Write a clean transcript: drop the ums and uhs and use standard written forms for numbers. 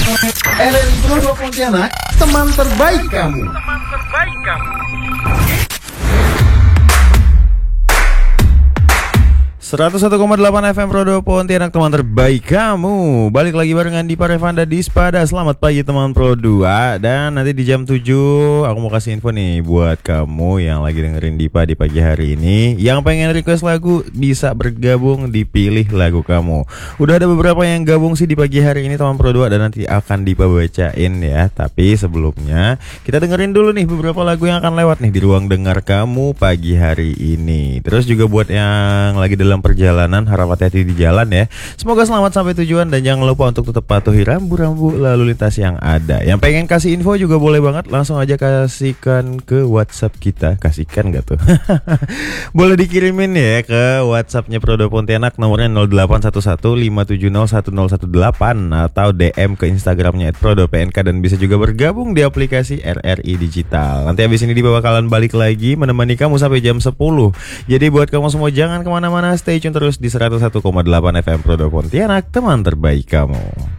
RRI Prodo Pontianak, teman terbaik kamu. 101,8 FM Prodo Pontianak, teman terbaik kamu. Balik lagi barengan di Parevanda di Spada. Selamat pagi teman Pro 2. Dan nanti di jam 7 aku mau kasih info nih buat kamu yang lagi dengerin Dipa di pagi hari ini. Yang pengen request lagu bisa bergabung di Pilih Lagu Kamu. Udah ada beberapa yang gabung sih di pagi hari ini teman Pro 2, dan nanti akan Dipa bacain ya. Tapi sebelumnya kita dengerin dulu nih beberapa lagu yang akan lewat nih di ruang dengar kamu pagi hari ini. Terus juga buat yang lagi dalam perjalanan, harap hati-hati di jalan ya. Semoga selamat sampai tujuan, dan jangan lupa untuk tetap patuhi rambu-rambu lalu lintas yang ada. Yang pengen kasih info juga boleh banget, langsung aja kasihkan ke WhatsApp kita. Kasihkan gak tuh? Boleh dikirimin ya ke WhatsAppnya Prodo Pontianak, nomornya 081157011018, atau DM ke Instagramnya @prodopnk, dan bisa juga bergabung di aplikasi RRI Digital. Nanti habis ini Dipa bakalan balik lagi menemani kamu sampai jam 10. Jadi buat kamu semua jangan kemana-mana, stay tune terus di 101,8 FM Prodo Pontianak, teman terbaik kamu.